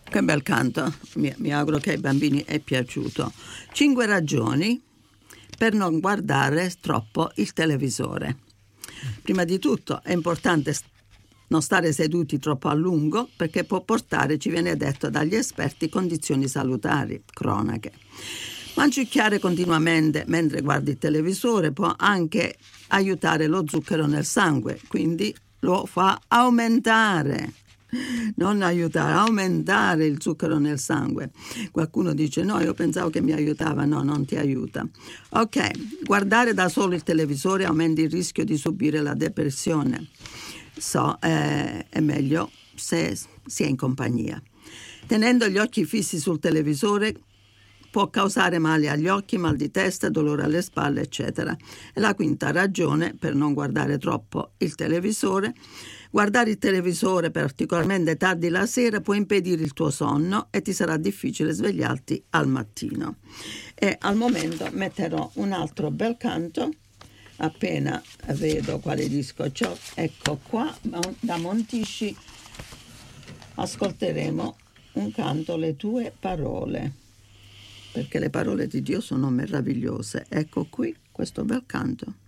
Che bel canto, mi auguro che ai bambini è piaciuto. 5 ragioni per non guardare troppo il televisore. Prima di tutto è importante non stare seduti troppo a lungo, perché può portare, ci viene detto dagli esperti, condizioni salutari croniche. Mangiare continuamente mentre guardi il televisore può anche aiutare lo zucchero nel sangue, quindi lo fa aumentare. Non aiutare, aumentare il zucchero nel sangue. Qualcuno dice no, io pensavo che mi aiutava. No, non ti aiuta. Ok, guardare da solo il televisore aumenta il rischio di subire la depressione. È meglio se si è in compagnia. Tenendo gli occhi fissi sul televisore può causare male agli occhi, mal di testa, dolore alle spalle, eccetera. E la quinta ragione per non guardare troppo il televisore: guardare il televisore particolarmente tardi la sera può impedire il tuo sonno e ti sarà difficile svegliarti al mattino. E al momento metterò un altro bel canto, appena vedo quale disco c'ho. Ecco qua, da Montisci ascolteremo un canto, Le tue parole, perché le parole di Dio sono meravigliose. Ecco qui questo bel canto.